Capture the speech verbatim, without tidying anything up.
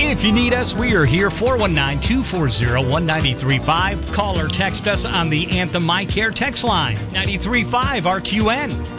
If you need us, we are here, four one nine, two four zero, one nine three five. Call or text us on the Anthem MyCare text line, nine three five R Q N.